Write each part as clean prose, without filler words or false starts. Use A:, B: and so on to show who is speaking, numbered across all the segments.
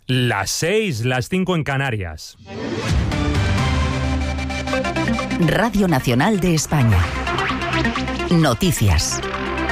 A: Las 6, las 5 en Canarias.
B: Radio Nacional de España. Noticias.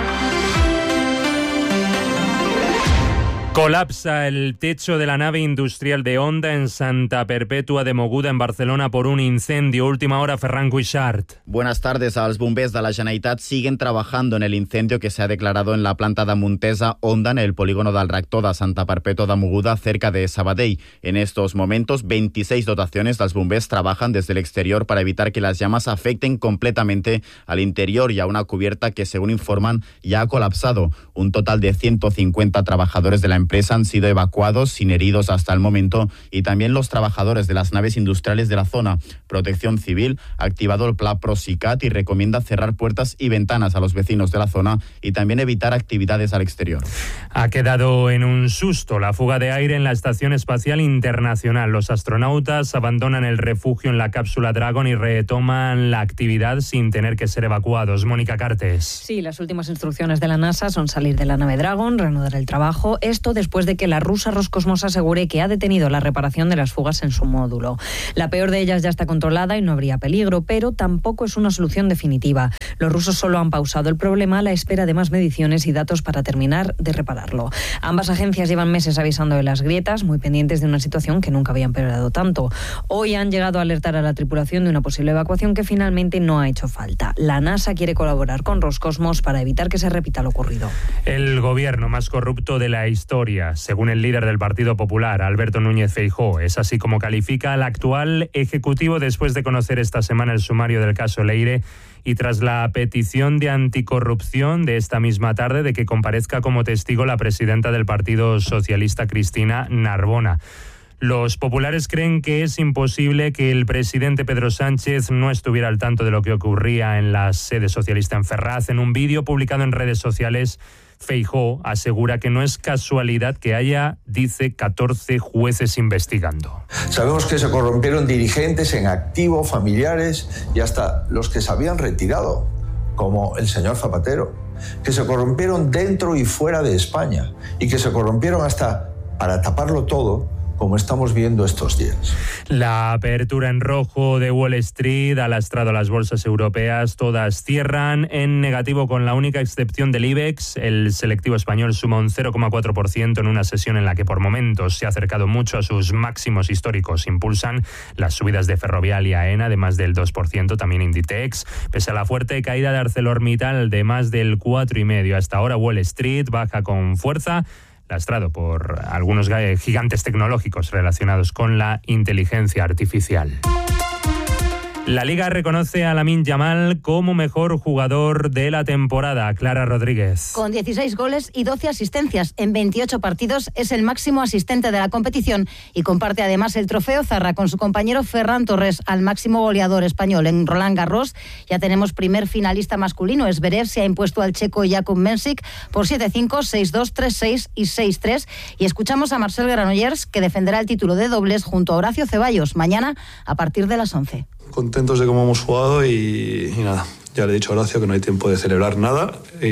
A: Colapsa el techo de la nave industrial de Honda en Santa Perpètua de Mogoda, en Barcelona, por un incendio. Última hora, Ferran Cuixart.
C: Buenas tardes. Els bombers de la Generalitat siguen trabajando en el incendio que se ha declarado en la planta de Montesa Honda, en el polígono del reactor de Santa Perpètua de Mogoda, cerca de Sabadell. En estos momentos, 26 dotaciones dels bombers trabajan desde el exterior para evitar que las llamas afecten completamente al interior y a una cubierta que, según informan, ya ha colapsado. Un total de 150 trabajadores de la empresa han sido evacuados sin heridos hasta el momento, y también los trabajadores de las naves industriales de la zona. Protección Civil ha activado el plan Procicat y recomienda cerrar puertas y ventanas a los vecinos de la zona y también evitar actividades al exterior.
A: Ha quedado en un susto la fuga de aire en la Estación Espacial Internacional. Los astronautas abandonan el refugio en la cápsula Dragon y retoman la actividad sin tener que ser evacuados. Mónica Cartes.
D: Sí, las últimas instrucciones de la NASA son salir de la nave Dragon, reanudar el trabajo. Esto después de que la rusa Roscosmos asegure que ha detenido la reparación de las fugas en su módulo. La peor de ellas ya está controlada y no habría peligro, pero tampoco es una solución definitiva. Los rusos solo han pausado el problema a la espera de más mediciones y datos para terminar de repararlo. Ambas agencias llevan meses avisando de las grietas, muy pendientes de una situación que nunca había empeorado tanto. Hoy han llegado a alertar a la tripulación de una posible evacuación que finalmente no ha hecho falta. La NASA quiere colaborar con Roscosmos para evitar que se repita lo ocurrido.
A: El gobierno más corrupto de la historia, según el líder del Partido Popular, Alberto Núñez Feijóo. Es así como califica al actual ejecutivo después de conocer esta semana el sumario del caso Leire y tras la petición de anticorrupción de esta misma tarde de que comparezca como testigo la presidenta del Partido Socialista, Cristina Narbona. Los populares creen que es imposible que el presidente Pedro Sánchez no estuviera al tanto de lo que ocurría en la sede socialista en Ferraz. En un vídeo publicado en redes sociales, Feijóo asegura que no es casualidad que haya, dice, 14 jueces investigando.
E: Sabemos que se corrompieron dirigentes en activo, familiares y hasta los que se habían retirado, como el señor Zapatero, que se corrompieron dentro y fuera de España y que se corrompieron hasta para taparlo todo, como estamos viendo estos días.
A: La apertura en rojo de Wall Street ha lastrado a las bolsas europeas. Todas cierran en negativo con la única excepción del IBEX. El selectivo español suma un 0,4% en una sesión en la que por momentos se ha acercado mucho a sus máximos históricos. Impulsan las subidas de Ferrovial y AENA de más del 2%, también Inditex. Pese a la fuerte caída de ArcelorMittal de más del 4,5%. Hasta ahora Wall Street baja con fuerza, lastrado por algunos gigantes tecnológicos relacionados con la inteligencia artificial. La Liga reconoce a Lamine Yamal como mejor jugador de la temporada. Clara Rodríguez.
F: Con 16 goles y 12 asistencias en 28 partidos, es el máximo asistente de la competición y comparte además el trofeo Zarra con su compañero Ferran Torres al máximo goleador español. En Roland Garros ya tenemos primer finalista masculino. Zverev se ha impuesto al checo Jakub Mensik por 7-5, 6-2, 3-6 y 6-3. Y escuchamos a Marcel Granollers, que defenderá el título de dobles junto a Horacio Ceballos mañana a partir de las 11.
G: Contentos de cómo hemos jugado y nada, ya le he dicho a Horacio que no hay tiempo de celebrar nada y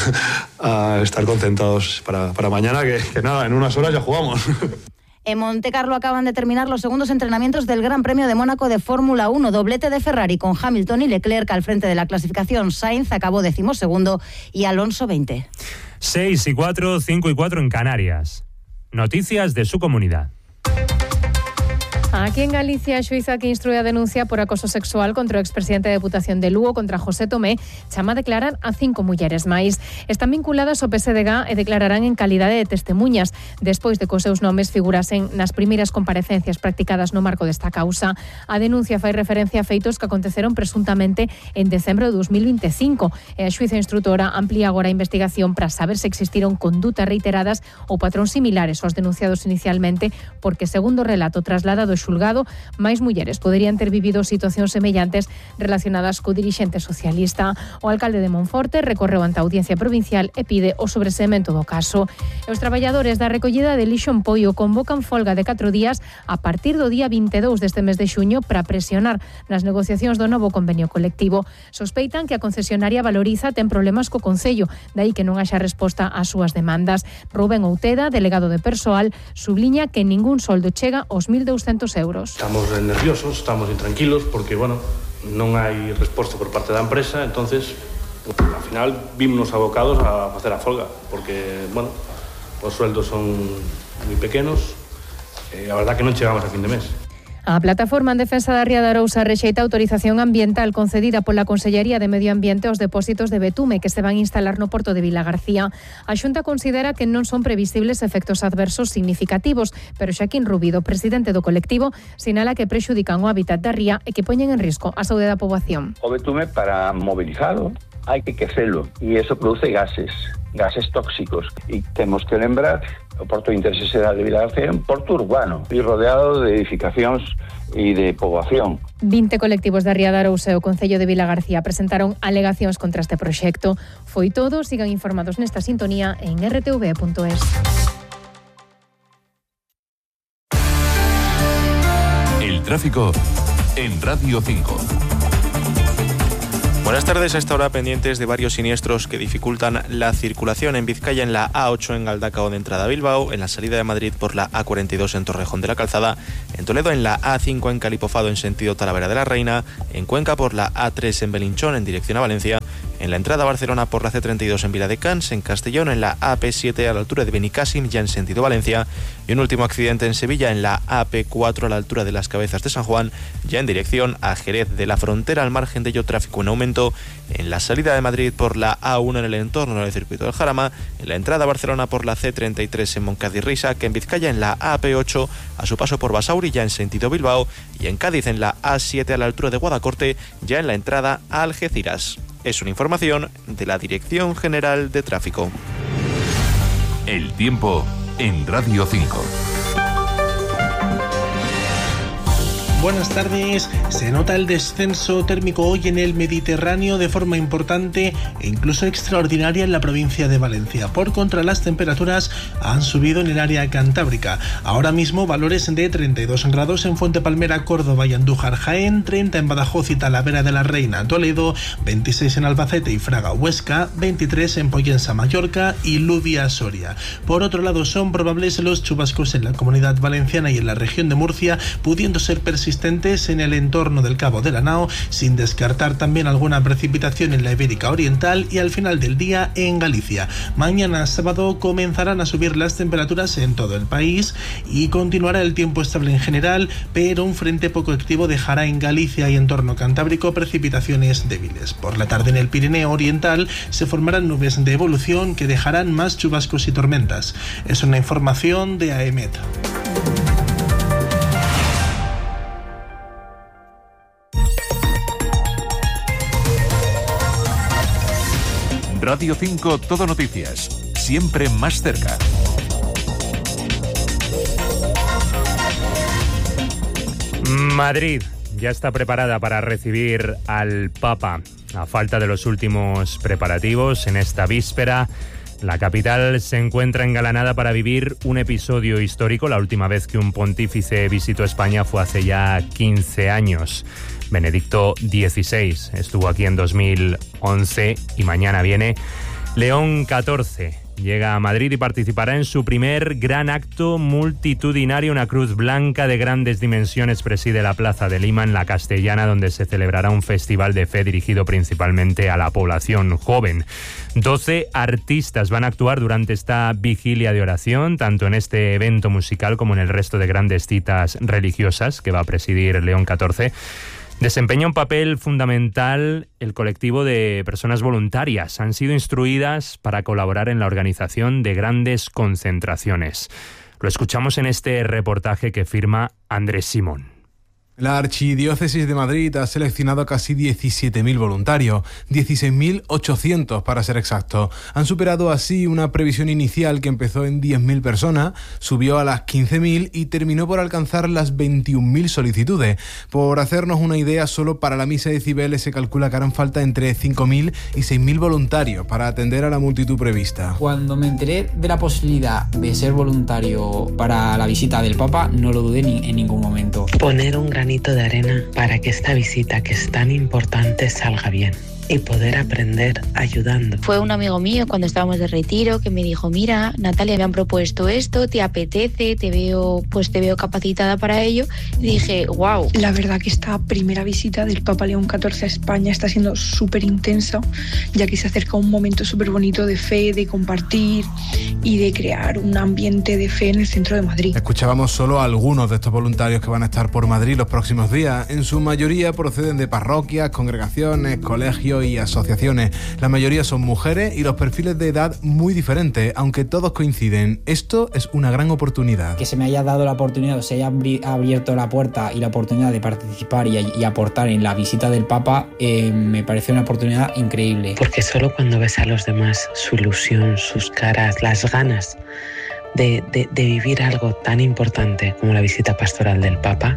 G: a estar contentos para mañana, que nada, en unas horas ya jugamos.
F: En Montecarlo acaban de terminar los segundos entrenamientos del Gran Premio de Mónaco de Fórmula 1, doblete de Ferrari con Hamilton y Leclerc al frente de la clasificación. Sainz acabó 12º y Alonso 20.
A: 6-4, 5-4 en Canarias. Noticias de su comunidad.
H: Aquí en Galicia, Suiza, que instruye a denuncia por acoso sexual contra o expresidente de Deputación de Lugo, contra José Tomé, chama a declarar a 5 mulleres máis. Están vinculadas ao PSDG e declararán en calidade de testemunhas, despois de que os seus nomes figurasen nas primeiras comparecencias practicadas no marco desta causa. A denuncia fai referencia a feitos que aconteceron presuntamente en decembro de 2025 e a xuíza instrutora amplía agora a investigación para saber se existiron condutas reiteradas ou patróns similares aos denunciados inicialmente, porque segundo o relato trasladado xulgado, máis mulleres poderían ter vivido situacións semellantes relacionadas co dirixente socialista. O alcalde de Monforte recorreu ante a Audiencia Provincial e pide o sobresemento do caso. E os traballadores da recollida de lixo en Poio convocan folga de 4 días a partir do día 22 deste mes de xuño para presionar nas negociacións do novo convenio colectivo. Sospeitan que a concesionaria Valoriza ten problemas co Concello, dai que non haxa resposta ás súas demandas. Rubén Outeda, delegado de persoal, subliña que ningún soldo chega aos 1.200 euros.
I: Estamos nerviosos, estamos intranquilos porque, non hai resposta por parte da empresa, entonces, ao final, vímonos abocados a facer a folga, porque, os sueldos son moi pequenos e a verdad que non chegamos a fin de mes.
H: A plataforma en defensa da Ría de Arousa rexeita a autorización ambiental concedida pola Consellería de Medio Ambiente aos depósitos de betume que se van a instalar no porto de Vilagarcía. A Xunta considera que non son previsibles efectos adversos significativos, pero Xaquín Rubido, presidente do colectivo, sinala que prexudican o hábitat da ría e que poñen en risco a saúde da poboación.
J: O betume, para movilizalo, hai que quecelo e eso produce gases tóxicos, e temos que lembrar o porto de interese xeral de Vilagarcía é un porto urbano e rodeado de edificacións e de poboación.
H: 20 colectivos da Ría de Arousa e o Concello de Vilagarcía presentaron alegacións contra este proxecto. Foi todo, sigan informados nesta sintonía en rtv.es.
K: El tráfico en Radio 5.
L: Buenas tardes. A esta hora pendientes de varios siniestros que dificultan la circulación en Vizcaya, en la A8 en Galdacao de entrada a Bilbao, en la salida de Madrid por la A42 en Torrejón de la Calzada, en Toledo en la A5 en Calipofado en sentido Talavera de la Reina, en Cuenca por la A3 en Belinchón en dirección a Valencia, en la entrada a Barcelona por la C32 en Viladecans, en Castellón en la AP7 a la altura de Benicàssim ya en sentido Valencia, y un último accidente en Sevilla en la AP4 a la altura de las Cabezas de San Juan, ya en dirección a Jerez de la Frontera. Al margen de ello, tráfico en aumento en la salida de Madrid por la A1 en el entorno del circuito del Jarama, en la entrada a Barcelona por la C33 en Moncada-y-Risa, que en Vizcaya en la AP8 a su paso por Basauri ya en sentido Bilbao, y en Cádiz en la A7 a la altura de Guadacorte ya en la entrada a Algeciras. Es una información de la Dirección General de Tráfico.
K: El tiempo en Radio 5.
M: Buenas tardes. Se nota el descenso térmico hoy en el Mediterráneo de forma importante e incluso extraordinaria en la provincia de Valencia. Por contra, las temperaturas han subido en el área cantábrica. Ahora mismo valores de 32 grados en Fuente Palmera, Córdoba y Andújar, Jaén, 30 en Badajoz y Talavera de la Reina, Toledo, 26 en Albacete y Fraga, Huesca, 23 en Pollensa, Mallorca y Ludia, Soria. Por otro lado, son probables los chubascos en la Comunidad Valenciana y en la región de Murcia, pudiendo ser persistentes en el entorno del Cabo de la Nao, sin descartar también alguna precipitación en la Ibérica Oriental y al final del día en Galicia. Mañana sábado comenzarán a subir las temperaturas en todo el país y continuará el tiempo estable en general, pero un frente poco activo dejará en Galicia y entorno cantábrico precipitaciones débiles. Por la tarde en el Pirineo Oriental se formarán nubes de evolución que dejarán más chubascos y tormentas. Es una información de AEMET.
K: Radio 5 Todo Noticias, siempre más cerca.
A: Madrid ya está preparada para recibir al Papa. A falta de los últimos preparativos, en esta víspera, la capital se encuentra engalanada para vivir un episodio histórico. La última vez que un pontífice visitó España fue hace ya 15 años. Benedicto XVI estuvo aquí en 2011 y mañana viene León XIV. Llega a Madrid y participará en su primer gran acto multitudinario. Una cruz blanca de grandes dimensiones preside la Plaza de Lima, en la Castellana, donde se celebrará un festival de fe dirigido principalmente a la población joven. 12 artistas van a actuar durante esta vigilia de oración, tanto en este evento musical como en el resto de grandes citas religiosas que va a presidir León XIV. Desempeña un papel fundamental el colectivo de personas voluntarias. Han sido instruidas para colaborar en la organización de grandes concentraciones. Lo escuchamos en este reportaje que firma Andrés Simón.
N: La Archidiócesis de Madrid ha seleccionado a casi 17.000 voluntarios, 16.800 para ser exactos. Han superado así una previsión inicial que empezó en 10.000 personas, subió a las 15.000 y terminó por alcanzar las 21.000 solicitudes. Por hacernos una idea, solo para la misa de Cibeles se calcula que harán falta entre 5.000 y 6.000 voluntarios para atender a la multitud prevista.
O: Cuando me enteré de la posibilidad de ser voluntario para la visita del Papa, no lo dudé en ningún momento.
P: Poner un granito de arena para que esta visita, que es tan importante, salga bien y poder aprender ayudando.
Q: Fue un amigo mío cuando estábamos de retiro que me dijo: mira, Natalia, me han propuesto esto, te apetece, te veo capacitada para ello. Y dije, wow.
R: La verdad que esta primera visita del Papa León XIV a España está siendo súper intensa, ya que se acerca un momento súper bonito de fe, de compartir y de crear un ambiente de fe en el centro de Madrid.
N: Escuchábamos solo a algunos de estos voluntarios que van a estar por Madrid los próximos días. En su mayoría proceden de parroquias, congregaciones, colegios y asociaciones. La mayoría son mujeres y los perfiles de edad muy diferentes, aunque todos coinciden. Esto es una gran oportunidad.
O: Que se me haya dado la oportunidad, o se haya abierto la puerta y la oportunidad de participar y aportar en la visita del Papa, me parece una oportunidad increíble.
P: Porque solo cuando ves a los demás, su ilusión, sus caras, las ganas de vivir algo tan importante como la visita pastoral del Papa,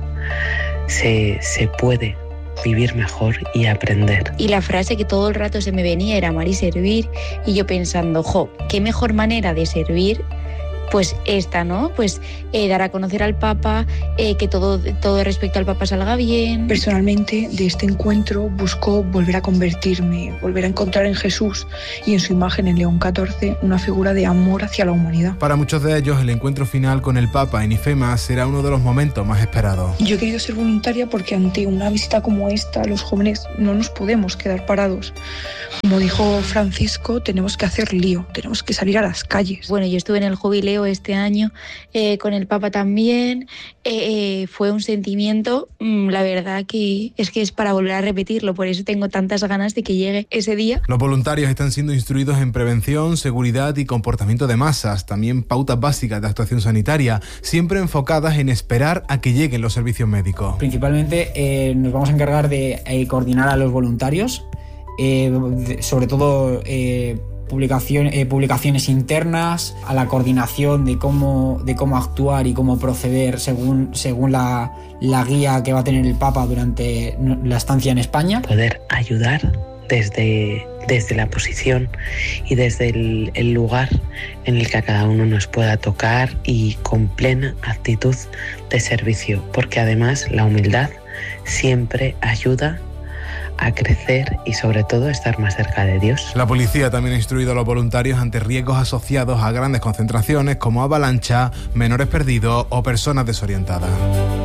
P: se puede vivir mejor y aprender.
Q: Y la frase que todo el rato se me venía era amar y servir, y yo pensando, qué mejor manera de servir, pues esta, ¿no? Pues dar a conocer al Papa, que todo respecto al Papa salga bien.
R: Personalmente, de este encuentro busco volver a convertirme, volver a encontrar en Jesús y en su imagen en León XIV una figura de amor hacia la humanidad.
N: Para muchos de ellos, el encuentro final con el Papa en IFEMA será uno de los momentos más esperados.
R: Yo he querido ser voluntaria porque ante una visita como esta, los jóvenes no nos podemos quedar parados. Como dijo Francisco, tenemos que hacer lío, tenemos que salir a las calles.
Q: Bueno, yo estuve en el jubileo este año, con el Papa también. Fue un sentimiento, la verdad que es para volver a repetirlo, por eso tengo tantas ganas de que llegue ese día.
N: Los voluntarios están siendo instruidos en prevención, seguridad y comportamiento de masas, también pautas básicas de actuación sanitaria, siempre enfocadas en esperar a que lleguen los servicios médicos.
O: Principalmente nos vamos a encargar de coordinar a los voluntarios, sobre todo publicaciones internas, a la coordinación de cómo actuar y cómo proceder según la guía que va a tener el Papa durante la estancia en España.
P: Poder ayudar desde la posición y desde el lugar en el que a cada uno nos pueda tocar, y con plena actitud de servicio, porque además la humildad siempre ayuda a crecer y sobre todo a estar más cerca de Dios.
N: La policía también ha instruido a los voluntarios ante riesgos asociados a grandes concentraciones como avalancha, menores perdidos o personas desorientadas.